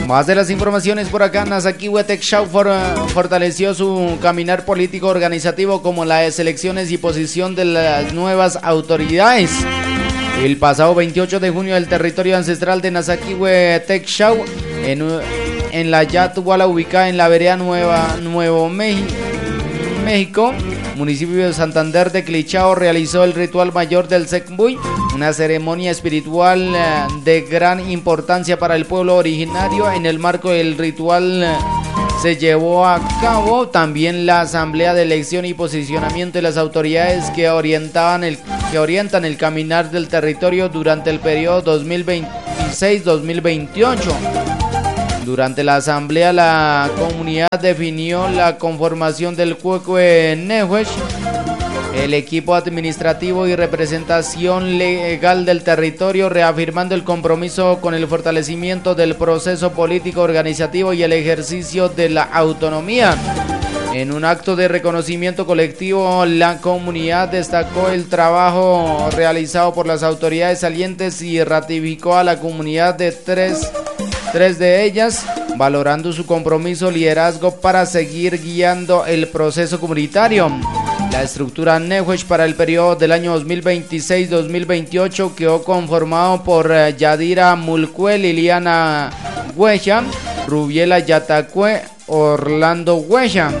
Más de las informaciones por acá, Nasakiwe Texhau fortaleció su caminar político organizativo como las elecciones y posición de las nuevas autoridades. El pasado 28 de junio el territorio ancestral de Nasakiwe Texhau en la Yatuala, ubicada en la vereda Nuevo México, municipio de Santander de Clichao, realizó el ritual mayor del Sekmbuy, una ceremonia espiritual de gran importancia para el pueblo originario. En el marco del ritual se llevó a cabo también la asamblea de elección y posicionamiento de las autoridades que orientan el caminar del territorio durante el periodo 2026-2028. Durante la asamblea, la comunidad definió la conformación del Cuecue Nehuesh, el equipo administrativo y representación legal del territorio, reafirmando el compromiso con el fortalecimiento del proceso político organizativo y el ejercicio de la autonomía. En un acto de reconocimiento colectivo, la comunidad destacó el trabajo realizado por las autoridades salientes y ratificó a la comunidad de tres de ellas, valorando su compromiso liderazgo para seguir guiando el proceso comunitario. La estructura Nehuesh para el periodo del año 2026-2028 quedó conformado por Yadira Mulcue, Liliana Huecha, Rubiela Yatacue, Orlando Huecha.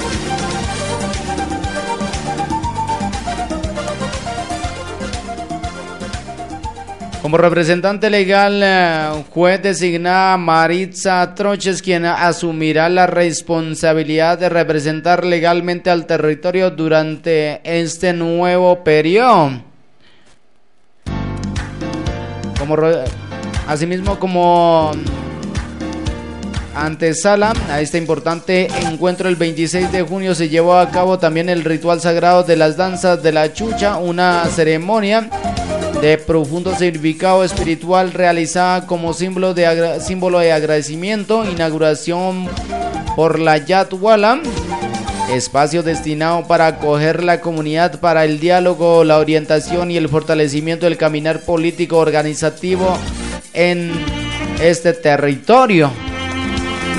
Como representante legal, juez designada Maritza Troches, quien asumirá la responsabilidad de representar legalmente al territorio durante este nuevo periodo. Asimismo, como antesala a este importante encuentro, el 26 de junio se llevó a cabo también el ritual sagrado de las danzas de la chucha, una ceremonia de profundo significado espiritual realizada como símbolo de agradecimiento, inauguración por la Yatuala, espacio destinado para acoger la comunidad para el diálogo, la orientación y el fortalecimiento del caminar político organizativo en este territorio.